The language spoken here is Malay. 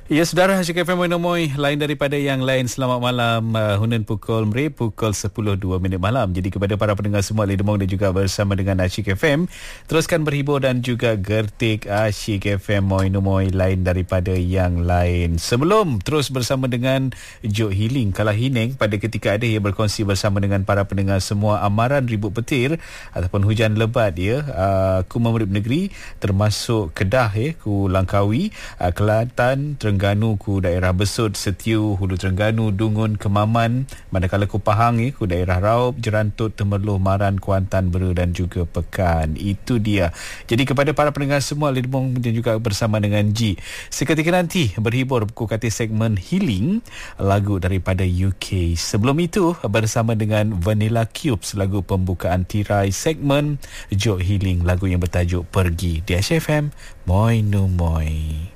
Ya, saudara, Asyik FM Moy lain daripada yang lain. Selamat malam. Hunan pukul 10.02 malam. Jadi kepada para pendengar semua Lidemong dan juga bersama dengan Asyik FM, teruskan berhibur dan juga gertik Asyik FM Moy lain daripada yang lain. Sebelum terus bersama dengan Jok Healing Kalah Hining, pada ketika ada ia berkongsi bersama dengan para pendengar semua amaran ribut petir ataupun hujan lebat ku Memerip Negeri, termasuk Kedah ku Langkawi, Kelantan, Terengganu ku daerah Besut, Setiu, Hulu Terengganu, Dungun, Kemaman, manakala ku Pahang ku daerah Raub, Jerantut, Temerloh, Maran, Kuantan, Bera dan juga Pekan. Itu dia. Jadi kepada para pendengar semua Lidemong dan juga bersama dengan G, seketika nanti berhibur ku kata segmen Healing, lagu daripada UK. Sebelum itu bersama dengan Vanilla Cubes, lagu pembukaan tirai segmen Jok Healing, lagu yang bertajuk Pergi di SFM Moy No Moy.